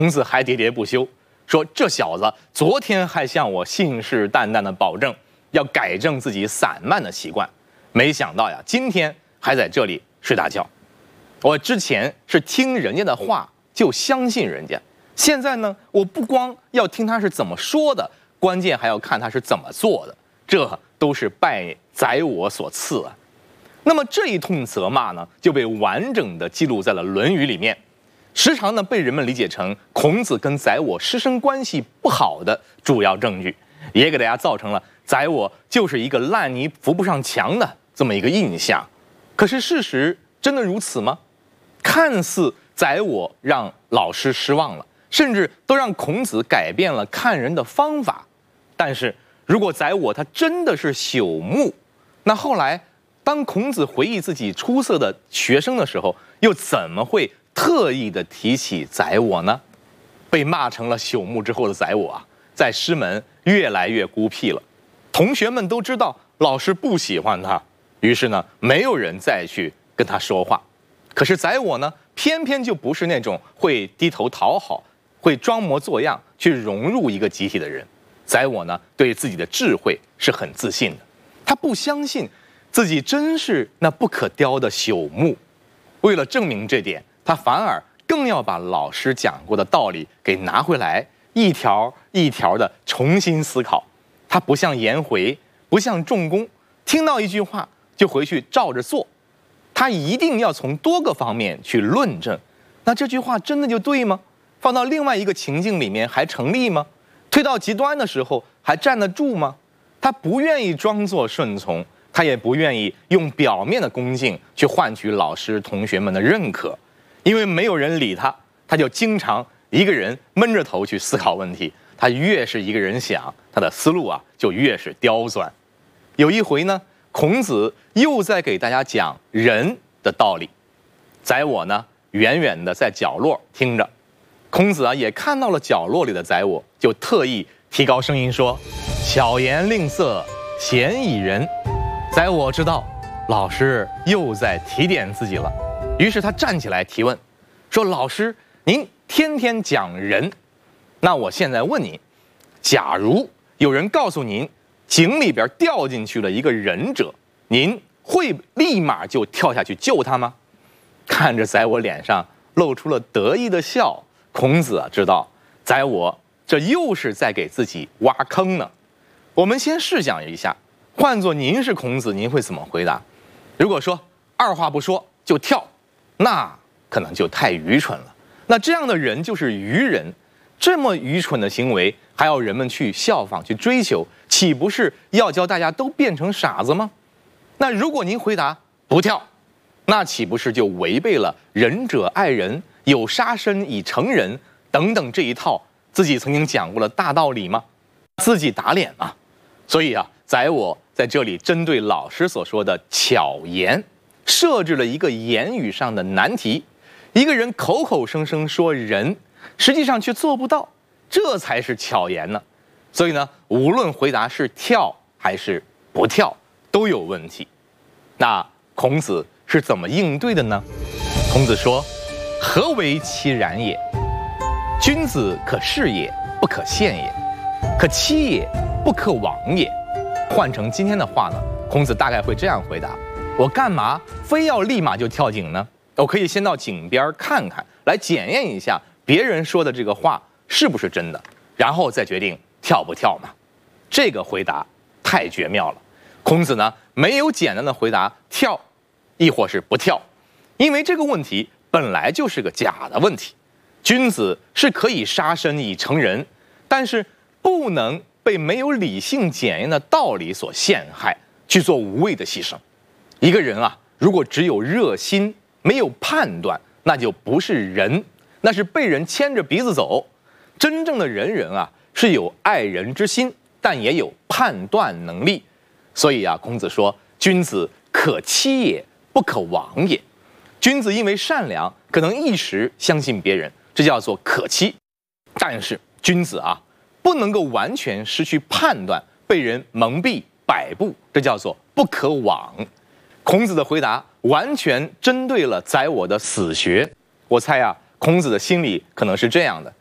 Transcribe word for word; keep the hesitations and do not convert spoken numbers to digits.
孔子还喋喋不休，说这小子昨天还向我信誓旦旦的保证要改正自己散漫的习惯，没想到呀，今天还在这里睡大觉。我之前是听人家的话就相信人家，现在呢，我不光要听他是怎么说的，关键还要看他是怎么做的，这都是拜宰我所赐啊。那么这一通责骂呢，就被完整的记录在了《论语》里面，时常呢被人们理解成孔子跟宰我师生关系不好的主要证据，也给大家造成了宰我就是一个烂泥扶不上墙的这么一个印象。可是事实真的如此吗？看似宰我让老师失望了，甚至都让孔子改变了看人的方法。但是如果宰我他真的是朽木，那后来当孔子回忆自己出色的学生的时候，又怎么会特意的提起宰我呢？被骂成了朽木之后的宰我啊，在师门越来越孤僻了。同学们都知道老师不喜欢他，于是呢，没有人再去跟他说话。可是宰我呢，偏偏就不是那种会低头讨好、会装模作样去融入一个集体的人。宰我呢，对自己的智慧是很自信的，他不相信自己真是那不可雕的朽木。为了证明这点，他反而更要把老师讲过的道理给拿回来，一条一条的重新思考。他不像颜回，不像仲弓，听到一句话就回去照着做。他一定要从多个方面去论证，那这句话真的就对吗？放到另外一个情境里面还成立吗？推到极端的时候还站得住吗？他不愿意装作顺从，他也不愿意用表面的恭敬去换取老师同学们的认可，因为没有人理他，他就经常一个人闷着头去思考问题。他越是一个人想，他的思路啊就越是刁钻。有一回呢，孔子又在给大家讲仁的道理，宰我呢远远的在角落听着，孔子啊也看到了角落里的宰我，就特意提高声音说：“巧言令色，鲜矣仁。”宰我知道老师又在提点自己了，于是他站起来提问，说：“老师，您天天讲仁，那我现在问您，假如有人告诉您井里边掉进去了一个忍者，您会立马就跳下去救他吗？”看着宰我脸上露出了得意的笑，孔子啊知道宰我这又是在给自己挖坑呢。我们先试想一下，换作您是孔子，您会怎么回答？如果说二话不说就跳，那可能就太愚蠢了。那这样的人就是愚人，这么愚蠢的行为还要人们去效仿去追求，岂不是要教大家都变成傻子吗？那如果您回答不跳，那岂不是就违背了仁者爱人，有杀身以成仁等等这一套自己曾经讲过的大道理吗？自己打脸嘛。所以啊，宰我在这里针对老师所说的巧言，设置了一个言语上的难题。一个人口口声声说仁，实际上却做不到，这才是巧言呢。所以呢，无论回答是跳还是不跳，都有问题。那孔子是怎么应对的呢？孔子说：“何为其然也？君子可视也，不可陷也；可欺也，不可枉也。”换成今天的话呢，孔子大概会这样回答：我干嘛非要立马就跳井呢？我可以先到井边看看，来检验一下别人说的这个话是不是真的，然后再决定跳不跳嘛。这个回答太绝妙了。孔子呢，没有简单的回答跳，亦或是不跳，因为这个问题本来就是个假的问题。君子是可以杀身以成仁，但是不能被没有理性检验的道理所陷害，去做无谓的牺牲。一个人啊，如果只有热心，没有判断，那就不是人，那是被人牵着鼻子走。真正的仁人啊，是有爱人之心，但也有判断能力。所以啊，孔子说：“君子可欺也，不可枉也。”君子因为善良，可能一时相信别人，这叫做可欺。但是君子啊，不能够完全失去判断，被人蒙蔽摆布，这叫做不可枉。孔子的回答完全针对了宰我的死穴。我猜啊，孔子的心里可能是这样的：